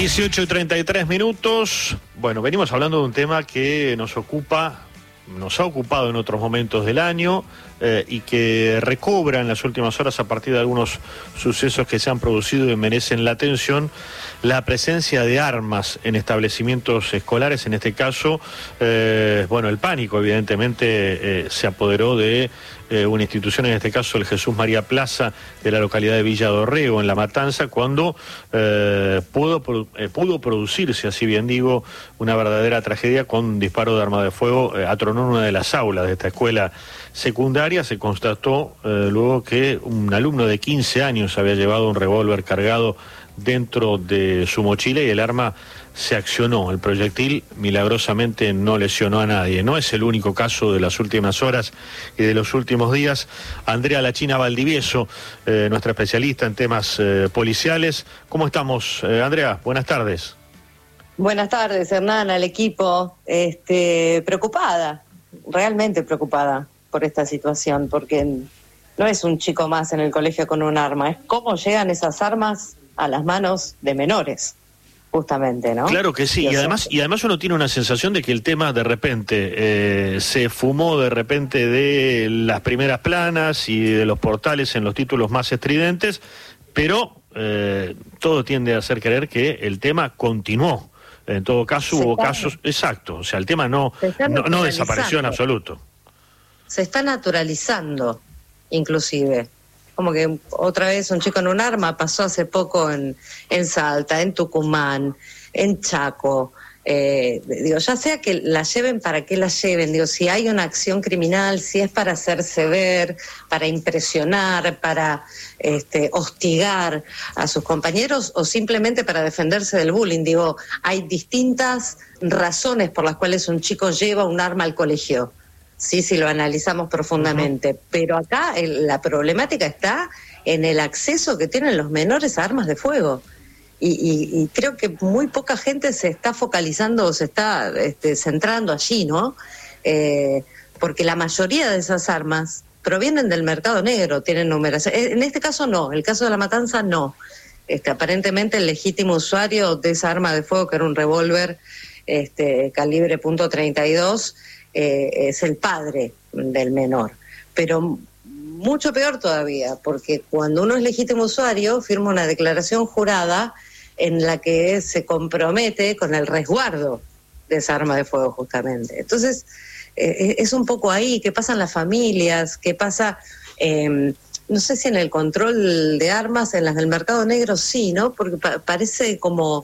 18:33. Bueno, venimos hablando de un tema que nos ha ocupado en otros momentos del año y que recobra en las últimas horas a partir de algunos sucesos que se han producido y merecen la atención, la presencia de armas en establecimientos escolares. En este caso, el pánico evidentemente se apoderó de una institución, en este caso el Jesús María Plaza de la localidad de Villa Dorrego, en La Matanza, cuando pudo producirse, así bien digo, una verdadera tragedia con un disparo de arma de fuego. Atronó en una de las aulas de esta escuela secundaria. Se constató luego que un alumno de 15 años había llevado un revólver cargado dentro de su mochila y el arma se accionó. El proyectil milagrosamente no lesionó a nadie. No es el único caso de las últimas horas y de los últimos días. Andrea La China Valdivieso, nuestra especialista en temas policiales. ¿Cómo estamos, Andrea? Buenas tardes. Buenas tardes, Hernán, al equipo. Preocupada, realmente preocupada por esta situación, porque no es un chico más en el colegio con un arma, es cómo llegan esas armas a las manos de menores, justamente, ¿no? Claro que sí, y además uno tiene una sensación de que el tema de repente se fumó de repente de las primeras planas y de los portales en los títulos más estridentes, pero todo tiende a hacer creer que el tema continuó. En todo caso hubo casos, exacto, o sea, el tema no desapareció en absoluto. Se está naturalizando, inclusive. Como que otra vez un chico en un arma pasó hace poco en Salta, en Tucumán, en Chaco. Ya sea que la lleven, para qué la lleven, si hay una acción criminal, si es para hacerse ver, para impresionar, para hostigar a sus compañeros o simplemente para defenderse del bullying. Hay distintas razones por las cuales un chico lleva un arma al colegio. Sí, lo analizamos profundamente. Pero acá la problemática está en el acceso que tienen los menores a armas de fuego. Y creo que muy poca gente se está focalizando o se está centrando allí, ¿no? Porque la mayoría de esas armas provienen del mercado negro, tienen numeración. En este caso no, el caso de La Matanza no. Aparentemente el legítimo usuario de esa arma de fuego, que era un revólver calibre .32, es el padre del menor. Pero mucho peor todavía, porque cuando uno es legítimo usuario, firma una declaración jurada en la que se compromete con el resguardo de esa arma de fuego, justamente. Entonces, es un poco ahí, ¿qué pasa en las familias? ¿Qué pasa, no sé si en el control de armas, en las del mercado negro sí, ¿no? Porque parece como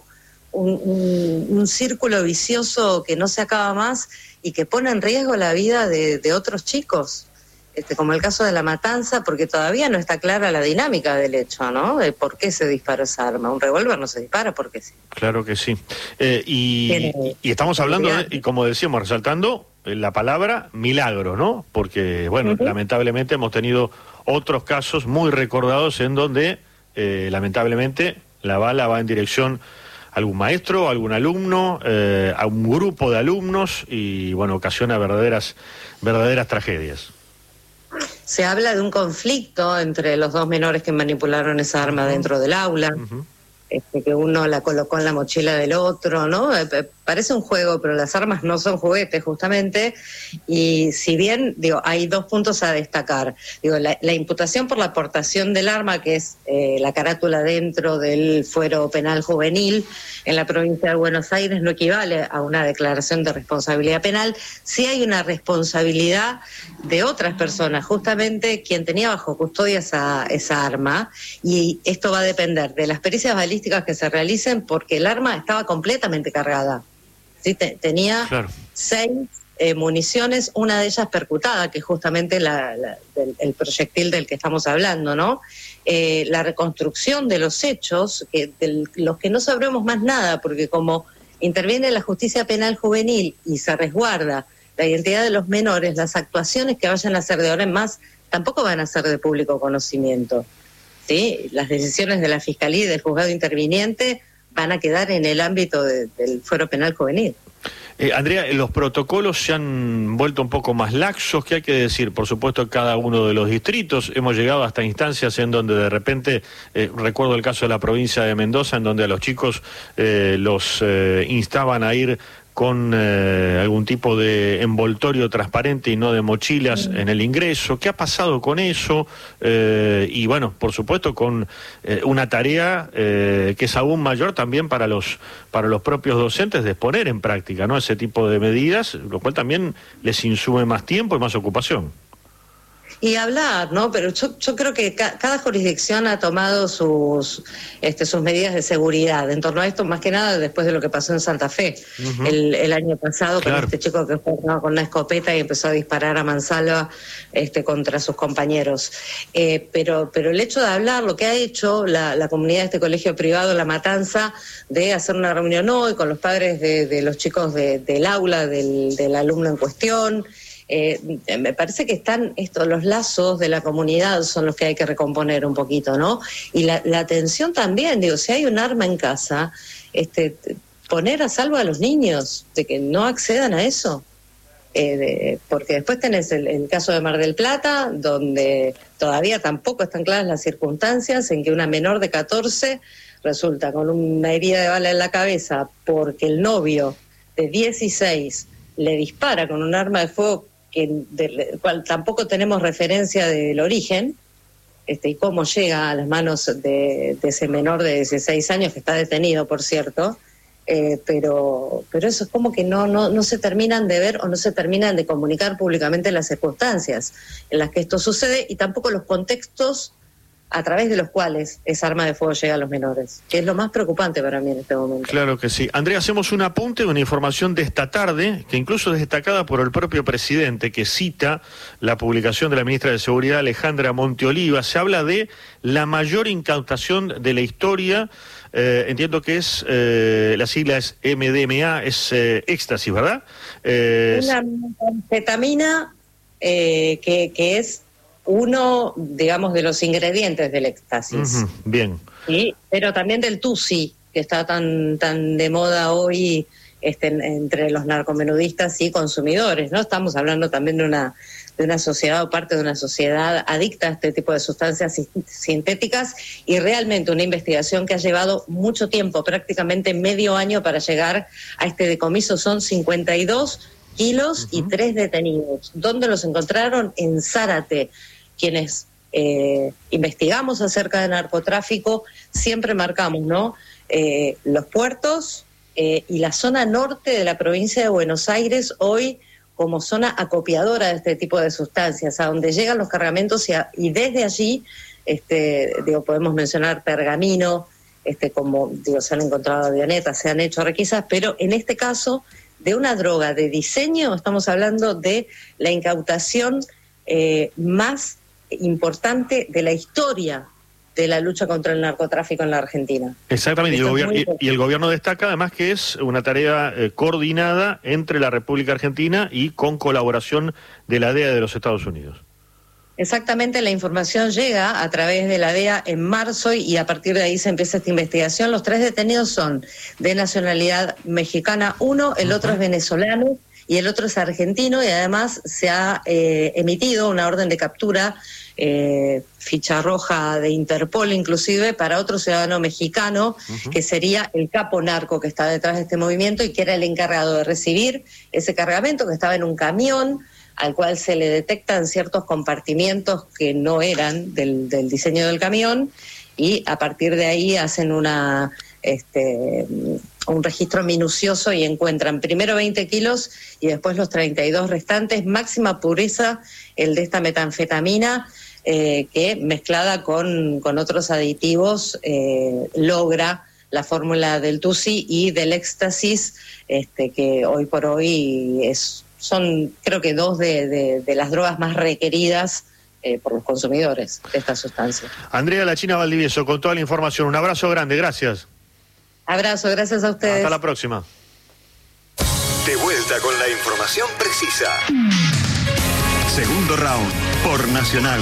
un círculo vicioso que no se acaba más y que pone en riesgo la vida de otros chicos, como el caso de La Matanza, porque todavía no está clara la dinámica del hecho, ¿no? De por qué se disparó esa arma. Un revólver no se dispara porque sí. Claro que sí. Y estamos hablando, y como decíamos, resaltando la palabra milagro, ¿no? Porque, lamentablemente hemos tenido otros casos muy recordados en donde, lamentablemente, la bala va en dirección a algún maestro, a algún alumno, a un grupo de alumnos y, ocasiona verdaderas tragedias. Se habla de un conflicto entre los dos menores que manipularon esa arma dentro del aula, que uno la colocó en la mochila del otro, ¿no? Parece un juego, pero las armas no son juguetes, justamente, y si bien, hay dos puntos a destacar. La imputación por la aportación del arma, que es la carátula dentro del fuero penal juvenil en la provincia de Buenos Aires, no equivale a una declaración de responsabilidad penal. Sí hay una responsabilidad de otras personas, justamente quien tenía bajo custodia esa arma, y esto va a depender de las pericias balísticas que se realicen, porque el arma estaba completamente cargada. ¿Sí? Tenía 6 municiones, una de ellas percutada, que es justamente el proyectil del que estamos hablando, ¿no? La reconstrucción de los hechos, los que no sabremos más nada, porque como interviene la justicia penal juvenil y se resguarda la identidad de los menores, las actuaciones que vayan a hacer de ahora en más tampoco van a ser de público conocimiento, ¿sí? Las decisiones de la Fiscalía y del juzgado interviniente van a quedar en el ámbito del fuero penal juvenil. Andrea, los protocolos se han vuelto un poco más laxos, ¿qué hay que decir? Por supuesto, cada uno de los distritos, hemos llegado hasta instancias en donde de repente, recuerdo el caso de la provincia de Mendoza, en donde a los chicos los instaban a ir con algún tipo de envoltorio transparente y no de mochilas en el ingreso. ¿Qué ha pasado con eso? Y bueno, por supuesto con una tarea que es aún mayor también para los propios docentes de poner en práctica, ¿no?, ese tipo de medidas, lo cual también les insume más tiempo y más ocupación. Y hablar, ¿no? Pero yo creo que cada jurisdicción ha tomado sus medidas de seguridad en torno a esto, más que nada después de lo que pasó en Santa Fe el año pasado, claro, con este chico que fue con una escopeta y empezó a disparar a mansalva contra sus compañeros. Pero el hecho de hablar, lo que ha hecho la comunidad de este colegio privado, La Matanza, de hacer una reunión hoy con los padres de los chicos del aula, del alumno en cuestión. Me parece que están los lazos de la comunidad son los que hay que recomponer un poquito, ¿no? Y la atención también, digo, si hay un arma en casa, poner a salvo a los niños de que no accedan a eso, porque después tenés el caso de Mar del Plata, donde todavía tampoco están claras las circunstancias en que una menor de 14 resulta con una herida de bala en la cabeza porque el novio de 16 le dispara con un arma de fuego del cual tampoco tenemos referencia del origen, y cómo llega a las manos de ese menor de 16 años, que está detenido, por cierto, pero eso es como que no se terminan de ver o no se terminan de comunicar públicamente las circunstancias en las que esto sucede y tampoco los contextos a través de los cuales esa arma de fuego llega a los menores, que es lo más preocupante para mí en este momento. Claro que sí. Andrea, hacemos un apunte de una información de esta tarde, que incluso es destacada por el propio presidente, que cita la publicación de la ministra de Seguridad, Alejandra Monteoliva. Se habla de la mayor incautación de la historia, entiendo que es, la sigla es MDMA, es éxtasis, ¿verdad? Una anfetamina que es uno, digamos, de los ingredientes del éxtasis. Bien. ¿Sí? Pero también del tusi, que está tan de moda hoy entre los narcomenudistas y consumidores, ¿no? Estamos hablando también de una sociedad o parte de una sociedad adicta a este tipo de sustancias sintéticas y realmente una investigación que ha llevado mucho tiempo, prácticamente medio año para llegar a este decomiso. Son 52 kilos y 3 detenidos. ¿Dónde los encontraron? En Zárate. Quienes investigamos acerca de narcotráfico siempre marcamos, ¿no?, los puertos y la zona norte de la provincia de Buenos Aires hoy como zona acopiadora de este tipo de sustancias, a donde llegan los cargamentos y desde allí, podemos mencionar Pergamino, se han encontrado avionetas, se han hecho requisas, pero en este caso de una droga de diseño estamos hablando de la incautación más importante de la historia de la lucha contra el narcotráfico en la Argentina. Exactamente, y el gobierno destaca además que es una tarea coordinada entre la República Argentina y con colaboración de la DEA de los Estados Unidos. Exactamente, la información llega a través de la DEA en marzo y a partir de ahí se empieza esta investigación. Los 3 detenidos son de nacionalidad mexicana, uno, el otro es venezolano y el otro es argentino, y además se ha emitido una orden de captura, ficha roja de Interpol inclusive, para otro ciudadano mexicano, que sería el capo narco que está detrás de este movimiento y que era el encargado de recibir ese cargamento, que estaba en un camión al cual se le detectan ciertos compartimientos que no eran del diseño del camión, y a partir de ahí hacen un registro minucioso y encuentran primero 20 kilos y después los 32 restantes, máxima pureza el de esta metanfetamina, que mezclada con otros aditivos logra la fórmula del tusi y del éxtasis, que hoy por hoy son creo que 2 de las drogas más requeridas por los consumidores de esta sustancia. Andrea La China Valdivieso, con toda la información, un abrazo grande, gracias. Abrazo, gracias a ustedes. Hasta la próxima. De vuelta con la información precisa. Segundo round por Nacional.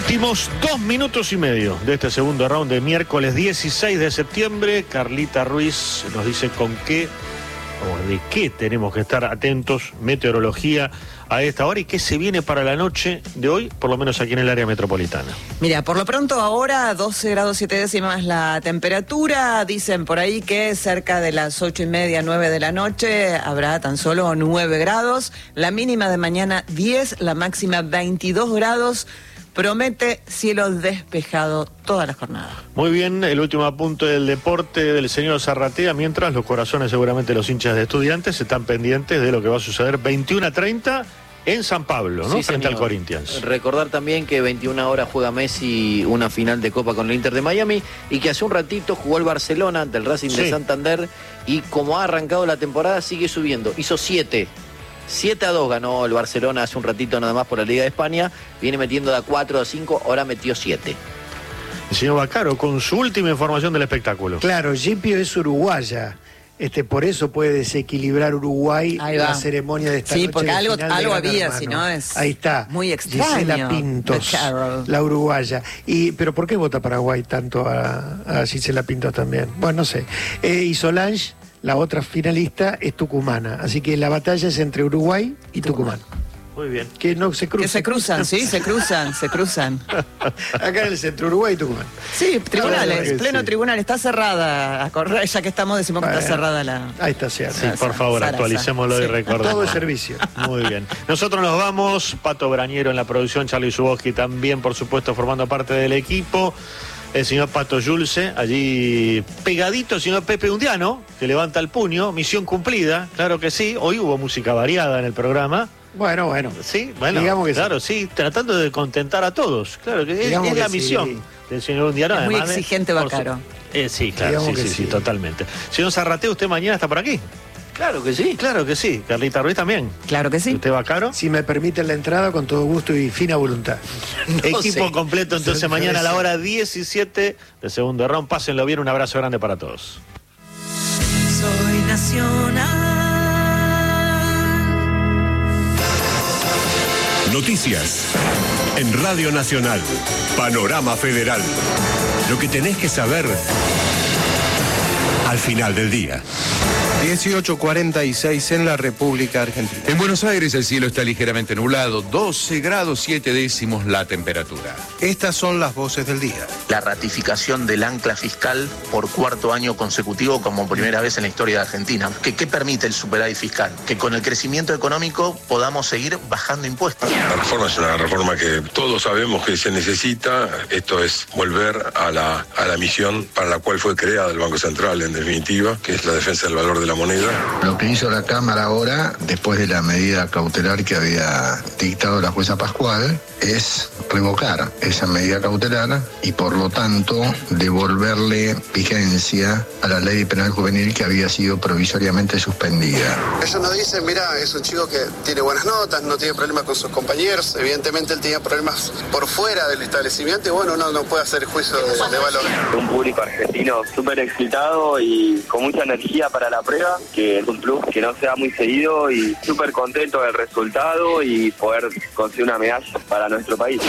Últimos 2 minutos y medio de este segundo round de miércoles 16 de septiembre. Carlita Ruiz nos dice con qué o de qué tenemos que estar atentos, meteorología a esta hora y qué se viene para la noche de hoy, por lo menos aquí en el área metropolitana. Mira, por lo pronto ahora 12 grados 7 décimas la temperatura, dicen por ahí que cerca de las 8:30, 9 de la noche habrá tan solo 9 grados, la mínima de mañana 10, la máxima 22 grados. Promete cielo despejado toda la jornada. Muy bien, el último apunte del deporte del señor Zarratea, mientras los corazones seguramente los hinchas de Estudiantes están pendientes de lo que va a suceder 21:30 en San Pablo, ¿no? Sí, frente señor. al Corinthians. Recordar también que 21 horas juega Messi una final de Copa con el Inter de Miami y que hace un ratito jugó el Barcelona ante el Racing de Santander y como ha arrancado la temporada sigue subiendo. Hizo 7-2 ganó el Barcelona hace un ratito nada más por la Liga de España, viene metiendo de a 4 a 5, ahora metió 7. El señor Bacaro, con su última información del espectáculo. Claro, Gipio es uruguaya. Por eso puede desequilibrar Uruguay la ceremonia de esta noche. Sí, porque de algo final de había, Gran si Hermano. no es ahí está. Muy extraño. Gisela Pintos, la uruguaya. ¿Pero por qué vota Paraguay tanto a Gisela Pintos también? Bueno, no sé. Y Solange, la otra finalista, es tucumana. Así que la batalla es entre Uruguay y Tucumán. Muy bien. Que no se cruzan. Que se cruzan, sí, se cruzan. Acá en el centro, Uruguay y Tucumán. Sí, tribunales, pleno sí. tribunal, está cerrada. A correr, ya que estamos, decimos que está cerrada la... Ahí está, sí. Sí, por favor, actualicémoslo y recordemos. Todo el servicio. Muy bien. Nosotros nos vamos, Pato Brañero en la producción, Charly Zuboski también, por supuesto, formando parte del equipo. El señor Pato Yulce, allí pegadito, el señor Pepe Undiano, que levanta el puño, misión cumplida, claro que sí. Hoy hubo música variada en el programa. Bueno. Sí, bueno, digamos que claro, sí, tratando de contentar a todos. Claro que es la misión del señor Undiano. Es muy además exigente, Bacaro. Sí, claro, sí, totalmente. Señor Zarratea, ¿usted mañana está por aquí? Claro que sí. Claro que sí. Carlita Ruiz también. Claro que sí. ¿Usted Bacaro? Si me permiten la entrada, con todo gusto y fina voluntad. Equipo completo, entonces mañana a la hora 17 de segundo round. Pásenlo bien, un abrazo grande para todos. Soy nacional. Noticias en Radio Nacional. Panorama Federal. Lo que tenés que saber al final del día. 18:46 en la República Argentina. En Buenos Aires el cielo está ligeramente nublado, 12 grados 7 décimos la temperatura. Estas son las voces del día. La ratificación del ancla fiscal por cuarto año consecutivo como primera vez en la historia de Argentina. ¿Qué permite el superávit fiscal? Que con el crecimiento económico podamos seguir bajando impuestos. La reforma es una reforma que todos sabemos que se necesita. Esto es volver a la misión para la cual fue creada el Banco Central, en definitiva, que es la defensa del valor de la moneda. Lo que hizo la Cámara ahora, después de la medida cautelar que había dictado la jueza Pascual, es revocar esa medida cautelar y por lo tanto devolverle vigencia a la ley penal juvenil que había sido provisoriamente suspendida. Ellos nos dicen, mira, es un chico que tiene buenas notas, no tiene problemas con sus compañeros, evidentemente él tenía problemas por fuera del establecimiento y bueno, uno no puede hacer juicio de valor. Un público argentino súper excitado y con mucha energía para la prueba, que es un club que no se da muy seguido y súper contento del resultado y poder conseguir una medalla para nuestro país.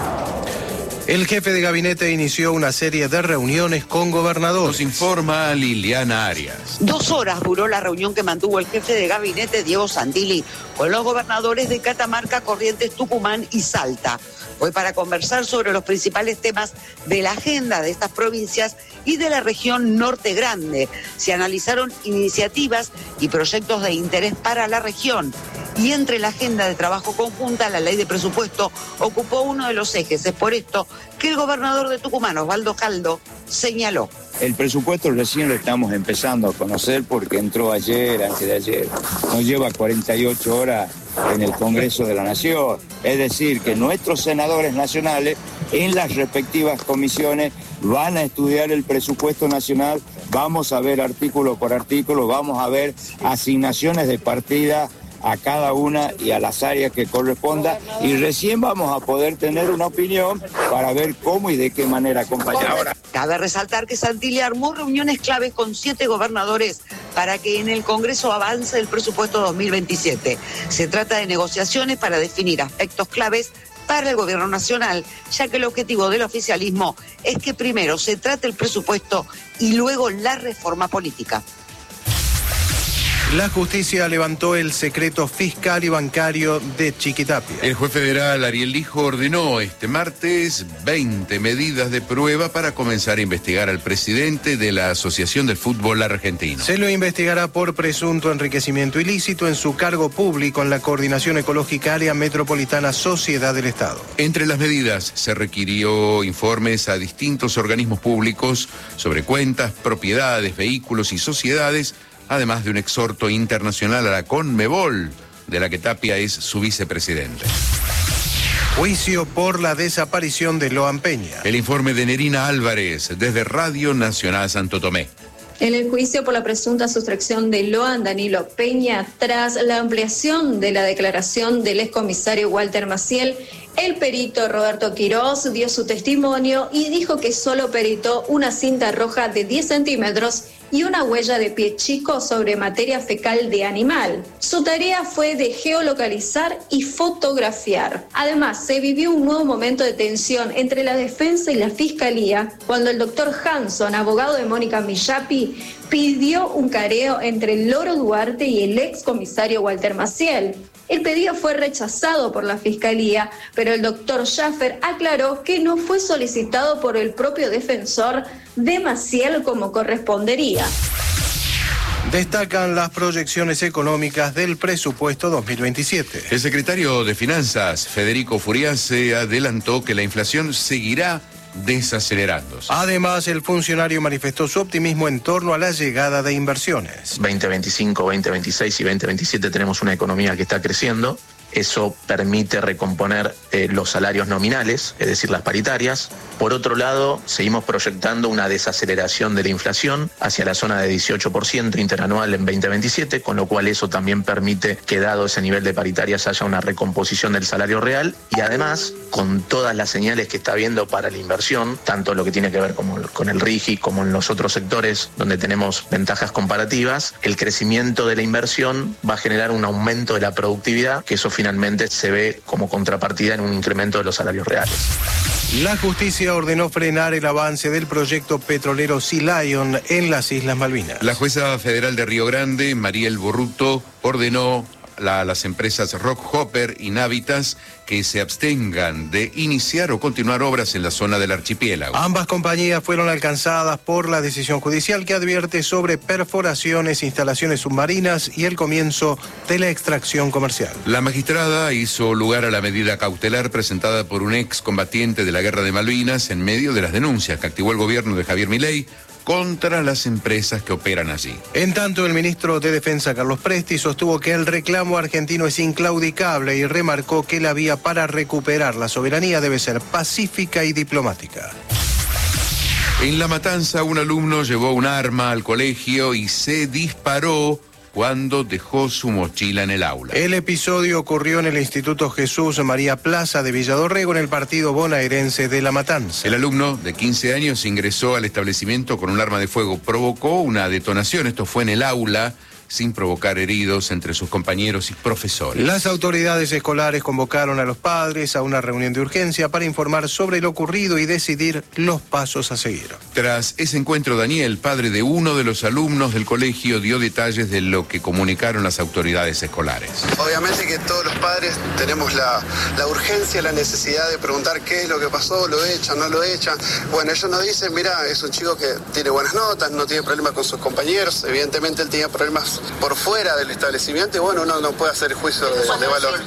El jefe de gabinete inició una serie de reuniones con gobernadores. Nos informa Liliana Arias. 2 horas duró la reunión que mantuvo el jefe de gabinete, Diego Santilli, con los gobernadores de Catamarca, Corrientes, Tucumán y Salta. Fue para conversar sobre los principales temas de la agenda de estas provincias y de la región Norte Grande. Se analizaron iniciativas y proyectos de interés para la región. Y entre la agenda de trabajo conjunta, la ley de presupuesto ocupó uno de los ejes. Es por esto que el gobernador de Tucumán, Osvaldo Caldo, señaló. El presupuesto recién lo estamos empezando a conocer porque entró ayer, antes de ayer. Nos lleva 48 horas en el Congreso de la Nación. Es decir, que nuestros senadores nacionales en las respectivas comisiones van a estudiar el presupuesto nacional, vamos a ver artículo por artículo, vamos a ver asignaciones de partida a cada una y a las áreas que corresponda y recién vamos a poder tener una opinión para ver cómo y de qué manera acompañar. Ahora, cabe resaltar que Santilli armó reuniones claves con 7 gobernadores para que en el Congreso avance el presupuesto 2027. Se trata de negociaciones para definir aspectos claves para el gobierno nacional, ya que el objetivo del oficialismo es que primero se trate el presupuesto y luego la reforma política. La justicia levantó el secreto fiscal y bancario de Chiquitapia. El juez federal Ariel Lijo ordenó este martes 20 medidas de prueba para comenzar a investigar al presidente de la Asociación del Fútbol Argentino. Se lo investigará por presunto enriquecimiento ilícito en su cargo público en la Coordinación Ecológica Área Metropolitana Sociedad del Estado. Entre las medidas se requirió informes a distintos organismos públicos sobre cuentas, propiedades, vehículos y sociedades, además de un exhorto internacional a la Conmebol, de la que Tapia es su vicepresidente. Juicio por la desaparición de Loan Peña. El informe de Nerina Álvarez, desde Radio Nacional Santo Tomé. En el juicio por la presunta sustracción de Loan Danilo Peña, tras la ampliación de la declaración del excomisario Walter Maciel, el perito Roberto Quirós dio su testimonio y dijo que solo peritó una cinta roja de 10 centímetros y una huella de pie chico sobre materia fecal de animal. Su tarea fue de geolocalizar y fotografiar. Además, se vivió un nuevo momento de tensión entre la defensa y la fiscalía cuando el doctor Hanson, abogado de Mónica Millapi, pidió un careo entre Loro Duarte y el excomisario Walter Maciel. El pedido fue rechazado por la fiscalía, pero el doctor Schaffer aclaró que no fue solicitado por el propio defensor de Maciel como correspondería. Destacan las proyecciones económicas del presupuesto 2027. El secretario de Finanzas, Federico Furiase, adelantó que la inflación seguirá desacelerándose. Además, el funcionario manifestó su optimismo en torno a la llegada de inversiones. 2025, 2026 y 2027 tenemos una economía que está creciendo. Eso permite recomponer los salarios nominales, es decir, las paritarias. Por otro lado, seguimos proyectando una desaceleración de la inflación hacia la zona de 18% interanual en 2027, con lo cual eso también permite que, dado ese nivel de paritarias, haya una recomposición del salario real. Y además, con todas las señales que está habiendo para la inversión, tanto lo que tiene que ver con el RIGI como en los otros sectores donde tenemos ventajas comparativas, el crecimiento de la inversión va a generar un aumento de la productividad, que eso finalmente se ve como contrapartida en un incremento de los salarios reales. La justicia ordenó frenar el avance del proyecto petrolero Sea Lion en las Islas Malvinas. La jueza federal de Río Grande, Mariel Borruto, ordenó a las empresas Rockhopper y Navitas que se abstengan de iniciar o continuar obras en la zona del archipiélago. Ambas compañías fueron alcanzadas por la decisión judicial que advierte sobre perforaciones, instalaciones submarinas y el comienzo de la extracción comercial. La magistrada hizo lugar a la medida cautelar presentada por un excombatiente de la Guerra de Malvinas en medio de las denuncias que activó el gobierno de Javier Milei contra las empresas que operan allí. En tanto, el ministro de Defensa, Carlos Presti, sostuvo que el reclamo argentino es inclaudicable y remarcó que la vía para recuperar la soberanía debe ser pacífica y diplomática. En La Matanza, un alumno llevó un arma al colegio y se disparó cuando dejó su mochila en el aula. El episodio ocurrió en el Instituto Jesús María Plaza de Villadorrego, en el partido bonaerense de La Matanza. El alumno de 15 años ingresó al establecimiento con un arma de fuego. Provocó una detonación, esto fue en el aula, sin provocar heridos entre sus compañeros y profesores. Las autoridades escolares convocaron a los padres a una reunión de urgencia para informar sobre lo ocurrido y decidir los pasos a seguir. Tras ese encuentro, Daniel, padre de uno de los alumnos del colegio, dio detalles de lo que comunicaron las autoridades escolares. Obviamente que todos los padres tenemos la urgencia, la necesidad de preguntar qué es lo que pasó, lo echan, no lo echan. Bueno, ellos nos dicen, mira, es un chico que tiene buenas notas, no tiene problemas con sus compañeros, evidentemente él tenía problemas por fuera del establecimiento y bueno, uno no puede hacer juicio de valor.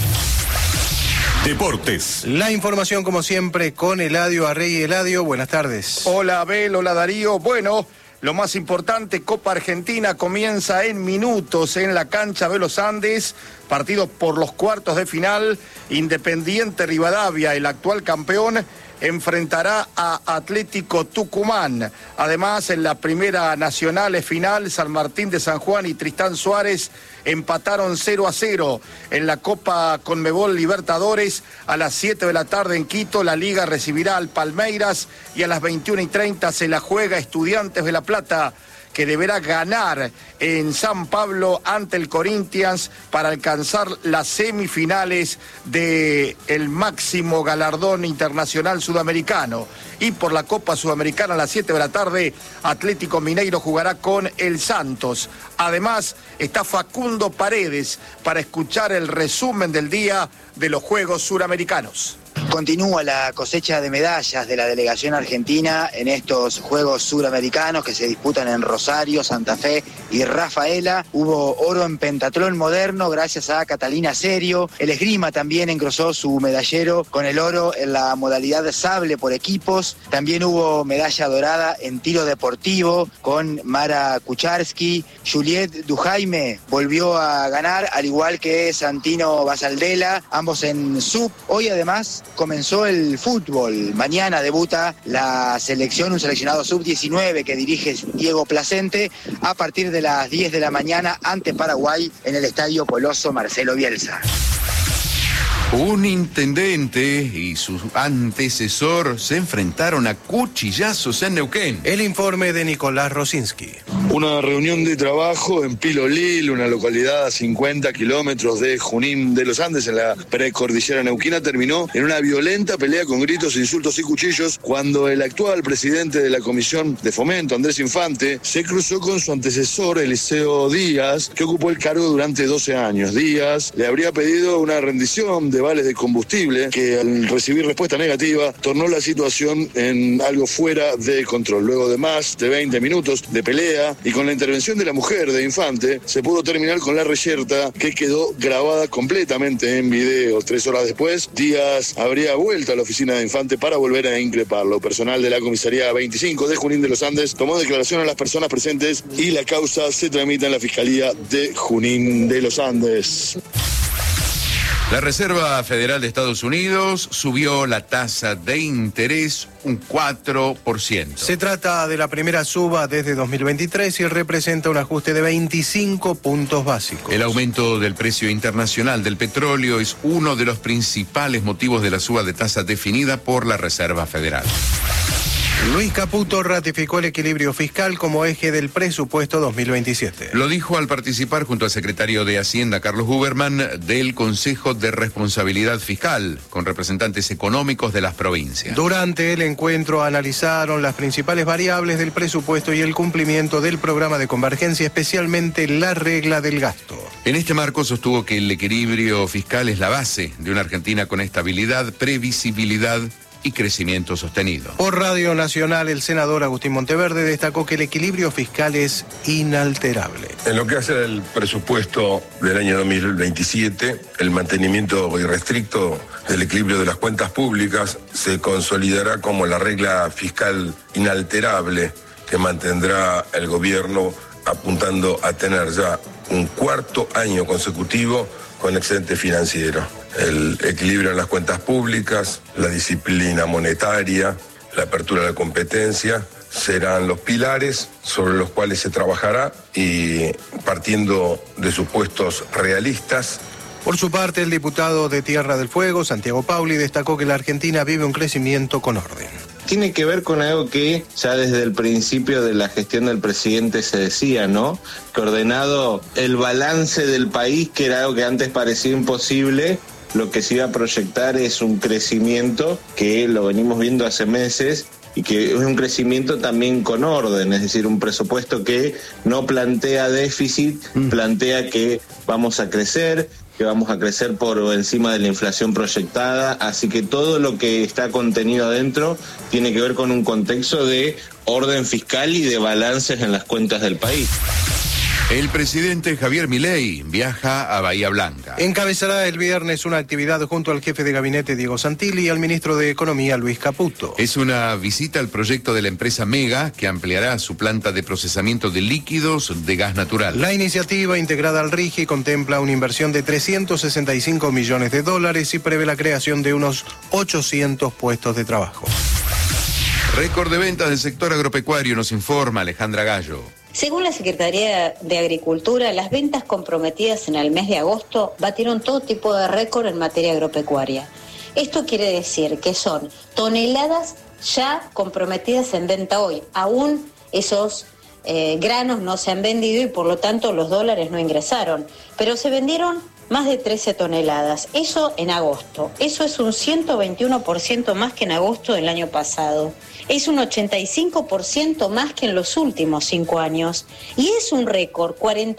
Deportes. La información como siempre con Eladio Arrey. Eladio, buenas tardes. Hola Abel, hola Darío. Bueno, lo más importante, Copa Argentina comienza en minutos en la cancha de los Andes. Partido por los cuartos de final. Independiente Rivadavia, el actual campeón, enfrentará a Atlético Tucumán. Además, en la primera nacional final, San Martín de San Juan y Tristán Suárez empataron 0-0. En la Copa Conmebol Libertadores, a las 7 de la tarde en Quito, la Liga recibirá al Palmeiras y a las 21:30 se la juega Estudiantes de La Plata que deberá ganar en San Pablo ante el Corinthians para alcanzar las semifinales del máximo galardón internacional sudamericano. Y por la Copa Sudamericana a las 7 de la tarde, Atlético Mineiro jugará con el Santos. Además, está Facundo Paredes para escuchar el resumen del día de los Juegos Suramericanos. Continúa la cosecha de medallas de la delegación argentina en estos Juegos Suramericanos que se disputan en Rosario, Santa Fe y Rafaela. Hubo oro en pentatlón moderno gracias a Catalina Serio. El esgrima también engrosó su medallero con el oro en la modalidad de sable por equipos. También hubo medalla dorada en tiro deportivo con Mara Kucharski. Juliette Dujaime volvió a ganar, al igual que Santino Basaldela, ambos en sub. Hoy además comenzó el fútbol. Mañana debuta la selección, un seleccionado sub-19 que dirige Diego Placente a partir de las 10 de la mañana ante Paraguay en el Estadio Coloso Marcelo Bielsa. Un intendente y su antecesor se enfrentaron a cuchillazos en Neuquén. El informe de Nicolás Rosinski. Una reunión de trabajo en Pilolil, una localidad a 50 kilómetros de Junín de los Andes, en la precordillera neuquina, terminó en una violenta pelea con gritos, insultos y cuchillos cuando el actual presidente de la Comisión de Fomento, Andrés Infante, se cruzó con su antecesor, Eliseo Díaz, que ocupó el cargo durante 12 años. Díaz le habría pedido una rendición de vales de combustible que, al recibir respuesta negativa, tornó la situación en algo fuera de control. Luego de más de 20 minutos de pelea y con la intervención de la mujer de Infante, se pudo terminar con la reyerta que quedó grabada completamente en video. 3 horas después, Díaz habría vuelto a la oficina de Infante para volver a increparlo. Personal de la comisaría 25 de Junín de los Andes tomó declaración a las personas presentes y la causa se tramita en la Fiscalía de Junín de los Andes. La Reserva Federal de Estados Unidos subió la tasa de interés un 4%. Se trata de la primera suba desde 2023 y representa un ajuste de 25 puntos básicos. El aumento del precio internacional del petróleo es uno de los principales motivos de la suba de tasa definida por la Reserva Federal. Luis Caputo ratificó el equilibrio fiscal como eje del presupuesto 2027. Lo dijo al participar junto al secretario de Hacienda, Carlos Huberman, del Consejo de Responsabilidad Fiscal, con representantes económicos de las provincias. Durante el encuentro analizaron las principales variables del presupuesto y el cumplimiento del programa de convergencia, especialmente la regla del gasto. En este marco sostuvo que el equilibrio fiscal es la base de una Argentina con estabilidad, previsibilidad y crecimiento sostenido. Por Radio Nacional, el senador Agustín Monteverde destacó que el equilibrio fiscal es inalterable. En lo que hace al presupuesto del año 2027, el mantenimiento irrestricto del equilibrio de las cuentas públicas se consolidará como la regla fiscal inalterable que mantendrá el gobierno, apuntando a tener ya un cuarto año consecutivo con excedente financiero. El equilibrio en las cuentas públicas, la disciplina monetaria, la apertura de la competencia serán los pilares sobre los cuales se trabajará, y partiendo de supuestos realistas. Por su parte, el diputado de Tierra del Fuego, Santiago Pauli, destacó que la Argentina vive un crecimiento con orden. Tiene que ver con algo que ya desde el principio de la gestión del presidente se decía, ¿no? Que ordenado el balance del país, que era algo que antes parecía imposible, lo que se iba a proyectar es un crecimiento que lo venimos viendo hace meses y que es un crecimiento también con orden, es decir, un presupuesto que no plantea déficit, plantea que vamos a crecer, que vamos a crecer por encima de la inflación proyectada, así que todo lo que está contenido adentro tiene que ver con un contexto de orden fiscal y de balances en las cuentas del país. El presidente Javier Milei viaja a Bahía Blanca. Encabezará el viernes una actividad junto al jefe de gabinete Diego Santilli y al ministro de Economía Luis Caputo. Es una visita al proyecto de la empresa Mega, que ampliará su planta de procesamiento de líquidos de gas natural. La iniciativa, integrada al RIGI, contempla una inversión de $365 millones y prevé la creación de unos 800 puestos de trabajo. Récord de ventas del sector agropecuario, nos informa Alejandra Gallo. Según la Secretaría de Agricultura, las ventas comprometidas en el mes de agosto batieron todo tipo de récord en materia agropecuaria. Esto quiere decir que son toneladas ya comprometidas en venta hoy, aún esos granos no se han vendido y por lo tanto los dólares no ingresaron. Pero se vendieron más de 13 toneladas. Eso en agosto. Eso es un 121% más que en agosto del año pasado. Es un 85% más que en los últimos 5 años. Y es un récord,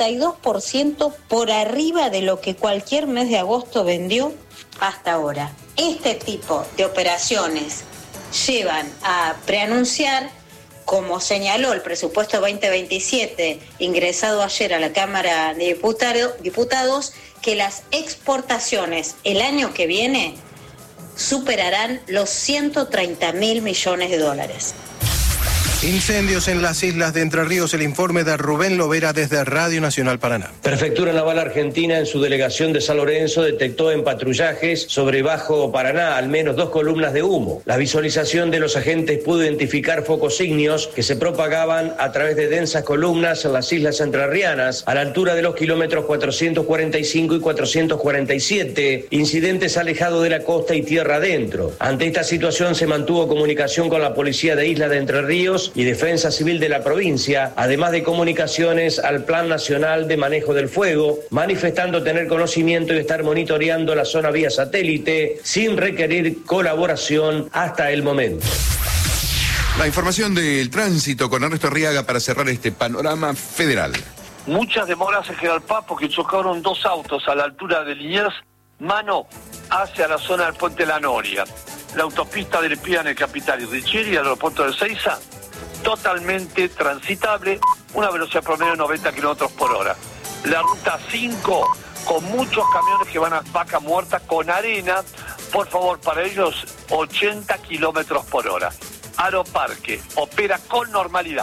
42% por arriba de lo que cualquier mes de agosto vendió hasta ahora. Este tipo de operaciones llevan a preanunciar, como señaló el presupuesto 2027 ingresado ayer a la Cámara de Diputados, que las exportaciones el año que viene superarán los 130.000 millones de dólares. Incendios en las islas de Entre Ríos, el informe de Rubén Lovera desde Radio Nacional Paraná. Prefectura Naval Argentina en su delegación de San Lorenzo detectó en patrullajes sobre Bajo Paraná al menos 2 columnas de humo. La visualización de los agentes pudo identificar focos ígneos que se propagaban a través de densas columnas en las islas entrerrianas a la altura de los kilómetros 445 y 447, incidentes alejados de la costa y tierra adentro. Ante esta situación se mantuvo comunicación con la Policía de Isla de Entre Ríos y Defensa Civil de la provincia, además de comunicaciones al Plan Nacional de Manejo del Fuego, manifestando tener conocimiento y estar monitoreando la zona vía satélite sin requerir colaboración hasta el momento. La información del tránsito con Ernesto Arriaga para cerrar este panorama federal. Muchas demoras en General Paz porque chocaron 2 autos a la altura de Liniers, mano hacia la zona del Puente La Noria. La autopista del Pía en el Capital y Richieri, al aeropuerto de Seiza, totalmente transitable, una velocidad promedio de 90 kilómetros por hora. La ruta 5, con muchos camiones que van a Vaca Muerta con arena, por favor, para ellos 80 kilómetros por hora. Aeroparque opera con normalidad.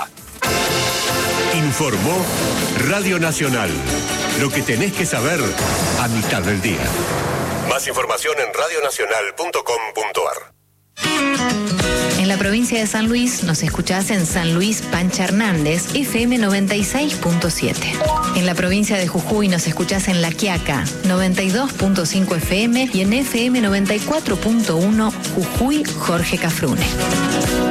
Informó Radio Nacional. Lo que tenés que saber a mitad del día. Más información en radionacional.com.ar. En la provincia de San Luis nos escuchás en San Luis Pancha Hernández, FM 96.7. En la provincia de Jujuy nos escuchás en La Quiaca, 92.5 FM y en FM 94.1 Jujuy Jorge Cafrune.